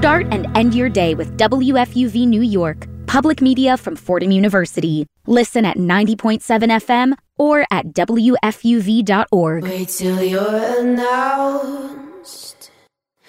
Start and end your day with WFUV New York, public media from Fordham University. Listen at 90.7 FM or at WFUV.org. Wait till you're announced.